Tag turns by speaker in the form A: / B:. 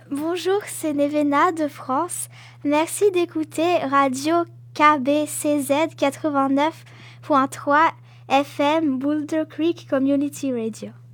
A: Bonjour, c'est Nevena de France. Merci d'écouter Radio KBCZ 89.3 FM Boulder Creek Community Radio.